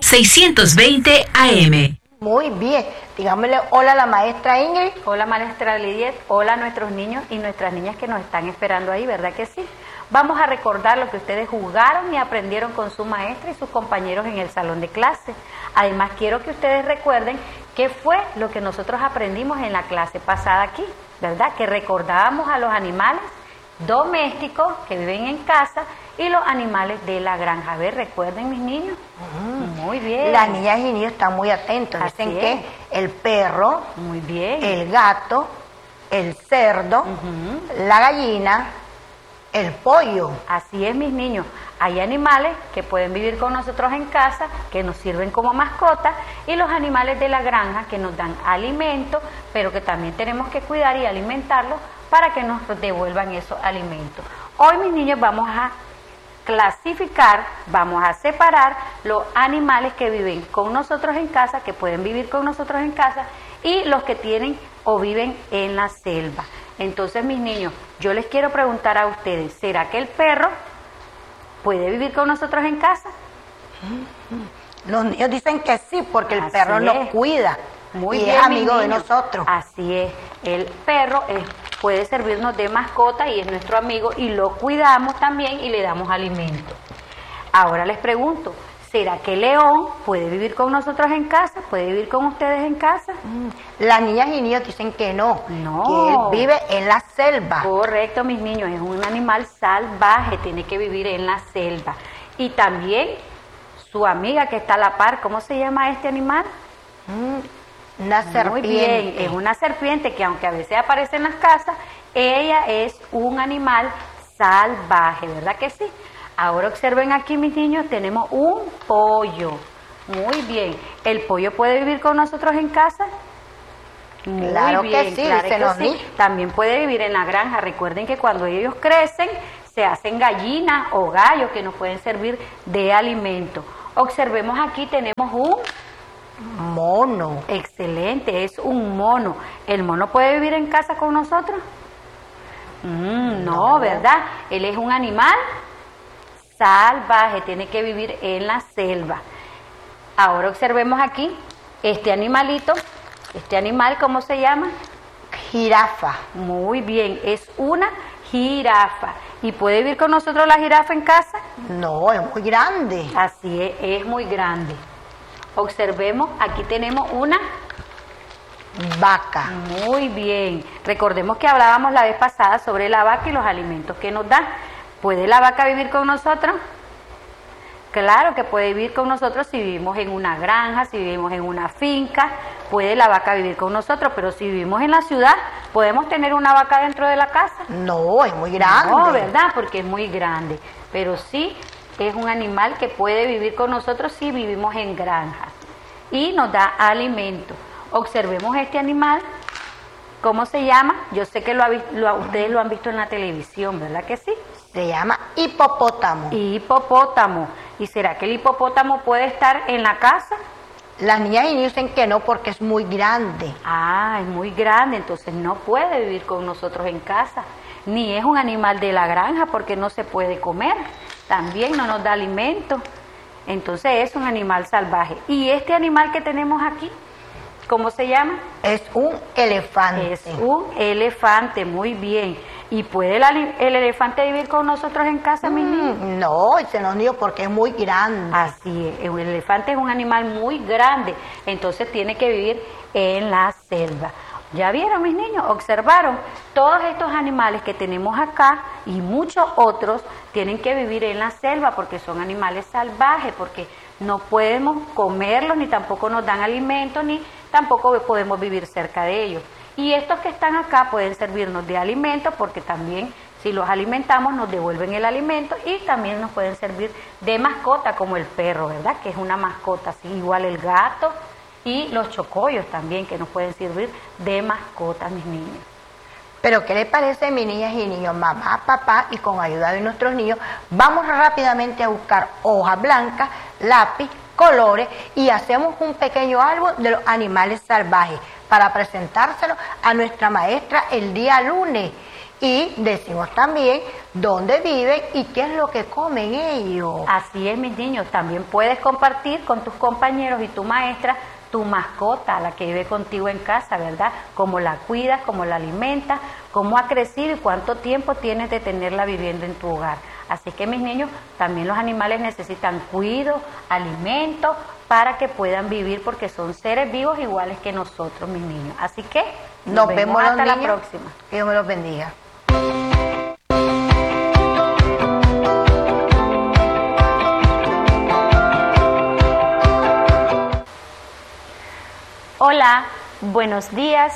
620 AM. Muy bien. Digámosle hola a la maestra Ingrid. Hola maestra Lidiet, hola a nuestros niños y nuestras niñas que nos están esperando ahí, ¿verdad que sí? Vamos a recordar lo que ustedes jugaron y aprendieron con su maestra y sus compañeros en el salón de clase. Además, quiero que ustedes recuerden qué fue lo que nosotros aprendimos en la clase pasada aquí, ¿verdad? Que recordábamos a los animales domésticos que viven en casa y los animales de la granja. A ver, recuerden, mis niños. Muy bien. Las niñas y niños están muy atentos. Así Dicen es. que el perro, Muy bien. el gato, el cerdo, la gallina, el pollo. Así es, mis niños. Hay animales que pueden vivir con nosotros en casa, que nos sirven como mascotas, y los animales de la granja que nos dan alimento, pero que también tenemos que cuidar y alimentarlos para que nos devuelvan esos alimentos. Hoy, mis niños, vamos a clasificar, vamos a separar los animales que viven con nosotros en casa, que pueden vivir con nosotros en casa, y los que tienen o viven en la selva. Entonces, mis niños, yo les quiero preguntar a ustedes, ¿será que el perro puede vivir con nosotros en casa? Los niños dicen que sí, porque el Así perro es. nos cuida. Muy y bien, es mis amigo de niños. nosotros. Así es, el perro puede servirnos de mascota y es nuestro amigo y lo cuidamos también y le damos alimento. Ahora les pregunto, ¿será que el león puede vivir con nosotros en casa? ¿Puede vivir con ustedes en casa? Las niñas y niños dicen que no, No. que él vive en la selva. Correcto, mis niños, es un animal salvaje, tiene que vivir en la selva. Y también su amiga que está a la par, ¿cómo se llama este animal? Una serpiente. Muy bien, es una serpiente que aunque a veces aparece en las casas, ella es un animal salvaje, ¿verdad que sí? Ahora observen aquí, mis niños, tenemos un pollo. Muy bien, ¿el pollo puede vivir con nosotros en casa? Muy Claro que sí, claro dicen que los sí. niños. También puede vivir en la granja. Recuerden que cuando ellos crecen, se hacen gallinas o gallos que nos pueden servir de alimento. Observemos aquí, tenemos un Mono. excelente, es un mono. ¿El mono puede vivir en casa con nosotros? No, ¿verdad? Él es un animal salvaje, tiene que vivir en la selva. Ahora observemos aquí, este animalito, este animal, ¿cómo se llama? Jirafa. Muy bien, es una jirafa. ¿Y puede vivir con nosotros la jirafa en casa? No, es muy grande. Así es muy grande. Observemos, aquí tenemos una. Vaca. Muy bien. Recordemos que hablábamos la vez pasada sobre la vaca y los alimentos que nos da. ¿Puede la vaca vivir con nosotros? Claro que puede vivir con nosotros si vivimos en una granja, si vivimos en una finca, puede la vaca vivir con nosotros, pero si vivimos en la ciudad, ¿podemos tener una vaca dentro de la casa? No, es muy grande. No, ¿verdad? Porque es muy grande, pero sí es un animal que puede vivir con nosotros si vivimos en granjas y nos da alimento. Observemos este animal, ¿cómo se llama? Yo sé que ustedes lo han visto en la televisión, ¿verdad que sí? Se llama hipopótamo. Hipopótamo. ¿Y será que el hipopótamo puede estar en la casa? Las niñas y niños dicen que no porque es muy grande. Ah, es muy grande, entonces no puede vivir con nosotros en casa. Ni es un animal de la granja porque no se puede comer. También no nos da alimento. Entonces es un animal salvaje. ¿Y este animal que tenemos aquí, cómo se llama? Es un elefante. Es un elefante, muy bien. ¿Y puede el elefante vivir con nosotros en casa, mis niños? No, dicen los niños porque es muy grande. Así es, el elefante es un animal muy grande, entonces tiene que vivir en la selva. ¿Ya vieron, mis niños? ¿Observaron? Todos estos animales que tenemos acá y muchos otros tienen que vivir en la selva porque son animales salvajes, porque no podemos comerlos, ni tampoco nos dan alimento, ni tampoco podemos vivir cerca de ellos. Y estos que están acá pueden servirnos de alimento porque también si los alimentamos nos devuelven el alimento y también nos pueden servir de mascota como el perro, ¿verdad? Que es una mascota, así igual el gato y los chocollos también que nos pueden servir de mascota, mis niños. Pero ¿qué les parece, mis niñas y niños? Mamá, papá y con ayuda de nuestros niños vamos rápidamente a buscar hojas blancas, lápiz, colores y hacemos un pequeño álbum de los animales salvajes para presentárselo a nuestra maestra el día lunes. y decimos también dónde viven y qué es lo que comen ellos. Así es, mis niños. También puedes compartir con tus compañeros y tu maestra tu mascota, la que vive contigo en casa, ¿verdad? Cómo la cuidas, cómo la alimentas, cómo ha crecido y cuánto tiempo tienes de tenerla viviendo en tu hogar. Así que, mis niños, también los animales necesitan cuidado, alimento, para que puedan vivir, porque son seres vivos iguales que nosotros, mis niños. Así que nos vemos hasta la próxima. Que Dios me los bendiga. Hola, buenos días,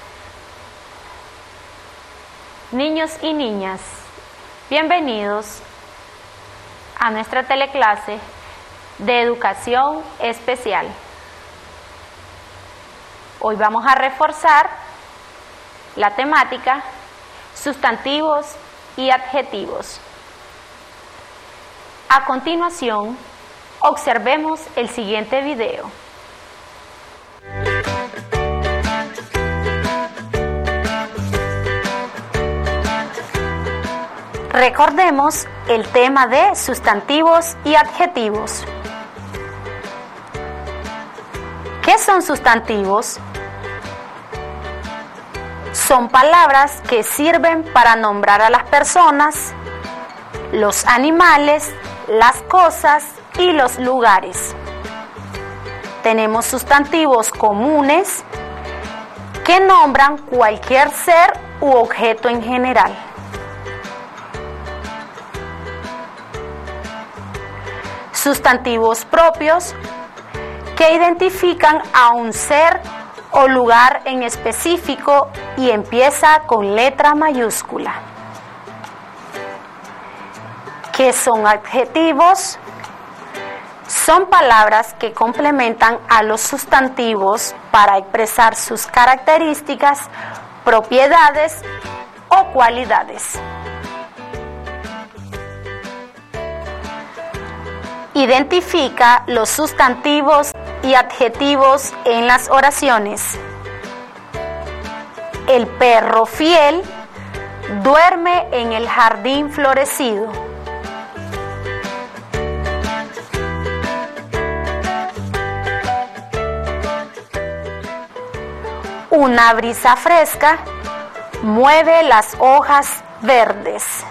niños y niñas. Bienvenidos a nuestra teleclase de educación especial. Hoy vamos a reforzar la temática sustantivos y adjetivos. A continuación, observemos el siguiente video. Recordemos el tema de sustantivos y adjetivos. ¿Qué son sustantivos? Son palabras que sirven para nombrar a las personas, los animales, las cosas y los lugares. Tenemos sustantivos comunes que nombran cualquier ser u objeto en general. Sustantivos propios que identifican a un ser o lugar en específico y empieza con letra mayúscula. ¿Qué son adjetivos? Son palabras que complementan a los sustantivos para expresar sus características, propiedades o cualidades. Identifica los sustantivos y adjetivos en las oraciones. El perro fiel duerme en el jardín florecido. Una brisa fresca mueve las hojas verdes.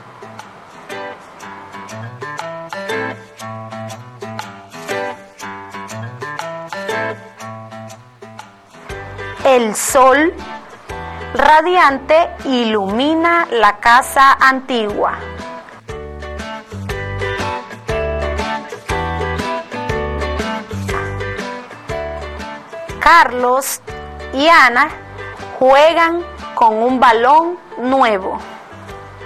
El sol radiante ilumina la casa antigua. Carlos y Ana juegan con un balón nuevo.